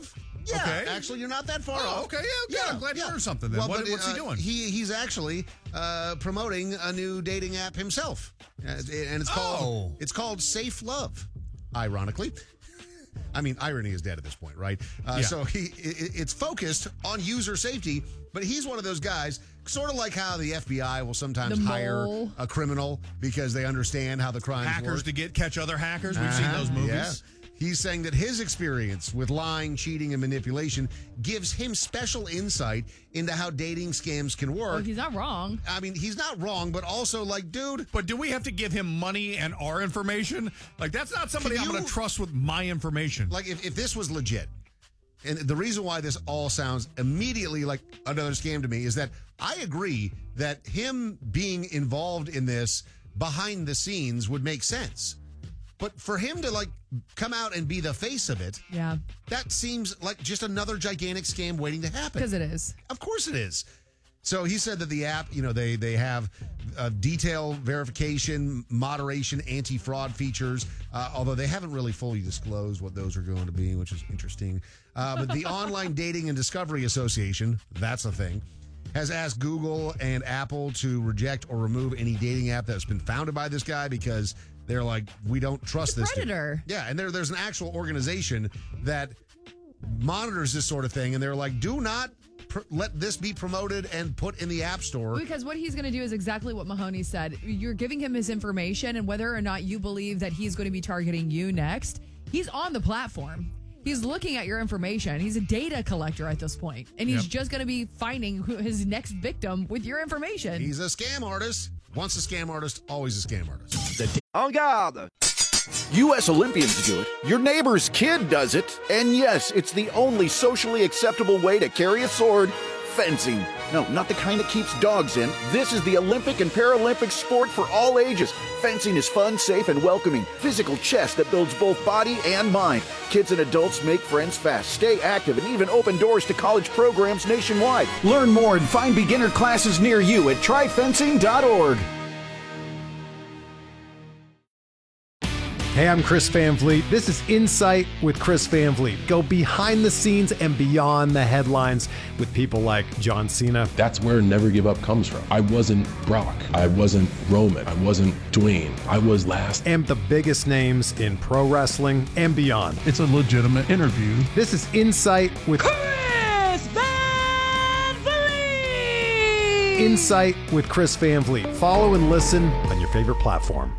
of. Yeah, Okay. actually, you're not that far off. Okay, yeah. I'm glad you learned something then. Well, What's he doing? He's actually promoting a new dating app himself, and it's called Safe Love. Ironically, I mean, irony is dead at this point, right? So it's focused on user safety, but he's one of those guys, sort of like how the FBI will sometimes hire a criminal because they understand how the crimes Hackers work. to catch other hackers. We've seen those movies. Yeah. He's saying that his experience with lying, cheating, and manipulation gives him special insight into how dating scams can work. Well, he's not wrong. I mean, he's not wrong, but also, like, dude. But do we have to give him money and our information? Like, that's not somebody I'm going to trust with my information. Like, if this was legit, and the reason why this all sounds immediately like another scam to me is that I agree that him being involved in this behind the scenes would make sense. But for him to, like, come out and be the face of it, that seems like just another gigantic scam waiting to happen. Because it is. Of course it is. So he said that the app, they have detail verification, moderation, anti-fraud features, although they haven't really fully disclosed what those are going to be, which is interesting. But the Online Dating and Discovery Association, that's a thing, has asked Google and Apple to reject or remove any dating app that's been founded by this guy because they're like, we don't trust this predator. dude. Yeah, and there's an actual organization that monitors this sort of thing, and they're like, do not let this be promoted and put in the App Store. Because what he's going to do is exactly what Mahoney said. You're giving him his information, and whether or not you believe that he's going to be targeting you next, he's on the platform. He's looking at your information. He's a data collector at this point, and he's just going to be finding his next victim with your information. He's a scam artist. Once a scam artist, always a scam artist. En garde! U.S. Olympians do it. Your neighbor's kid does it. And yes, it's the only socially acceptable way to carry a sword. Fencing. No, not the kind that keeps dogs in. This is the Olympic and Paralympic sport for all ages. Fencing is fun, safe, and welcoming. Physical chess that builds both body and mind. Kids and adults make friends fast, stay active, and even open doors to college programs nationwide. Learn more and find beginner classes near you at tryfencing.org. Hey, I'm Chris Van Vliet. This is Insight with Chris Van Vliet. Go behind the scenes and beyond the headlines with people like John Cena. That's where Never Give Up comes from. I wasn't Brock. I wasn't Roman. I wasn't Dwayne. I was last. And the biggest names in pro wrestling and beyond. It's a legitimate interview. This is Insight with Chris Van Vliet. Insight with Chris Van Vliet. Follow and listen on your favorite platform.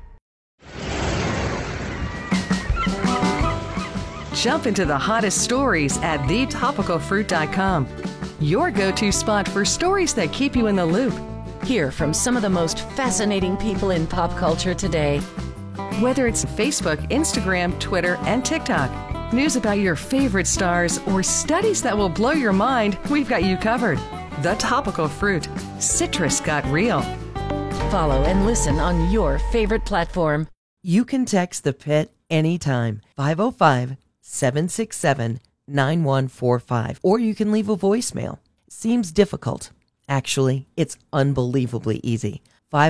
Jump into the hottest stories at thetopicalfruit.com. Your go-to spot for stories that keep you in the loop. Hear from some of the most fascinating people in pop culture today. Whether it's Facebook, Instagram, Twitter, and TikTok, news about your favorite stars, or studies that will blow your mind, we've got you covered. The Topical Fruit. Citrus got real. Follow and listen on your favorite platform. You can text The Pit anytime. 505-767-9145. Or you can leave a voicemail. Seems difficult. Actually, it's unbelievably easy.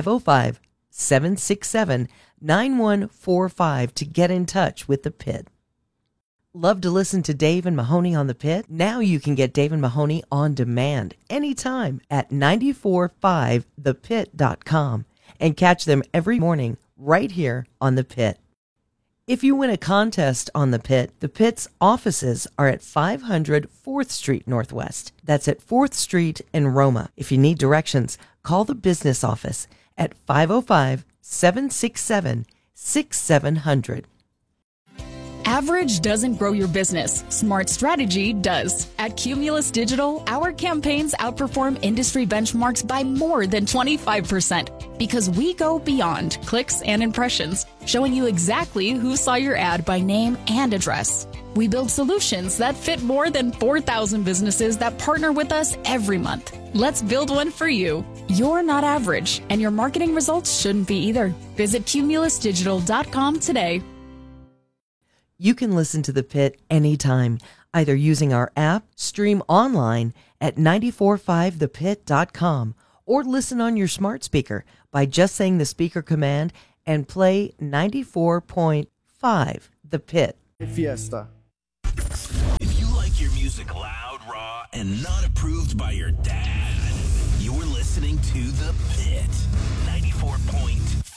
505-767-9145 to get in touch with The Pit. Love to listen to Dave and Mahoney on The Pit? Now you can get Dave and Mahoney on demand anytime at 945thepit.com and catch them every morning right here on The Pit. If you win a contest on The Pit, The Pit's offices are at 500 4th Street Northwest. That's at 4th Street in Roma. If you need directions, call the business office at 505-767-6700. Average doesn't grow your business. Smart strategy does. At Cumulus Digital, our campaigns outperform industry benchmarks by more than 25% because we go beyond clicks and impressions, showing you exactly who saw your ad by name and address. We build solutions that fit more than 4,000 businesses that partner with us every month. Let's build one for you. You're not average, and your marketing results shouldn't be either. Visit cumulusdigital.com today. You can listen to The Pit anytime, either using our app, stream online at 945thepit.com, or listen on your smart speaker by just saying the speaker command and play 94.5 The Pit. Fiesta. If you music loud, raw, and not approved by your dad. You're listening to The Pit. 94.3